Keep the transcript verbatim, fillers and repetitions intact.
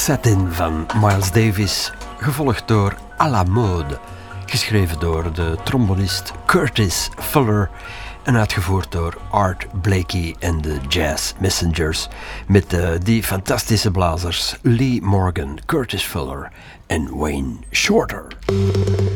Satin van Miles Davis, gevolgd door À la mode, geschreven door de trombonist Curtis Fuller en uitgevoerd door Art Blakey en de Jazz Messengers met uh, die fantastische blazers Lee Morgan, Curtis Fuller en Wayne Shorter.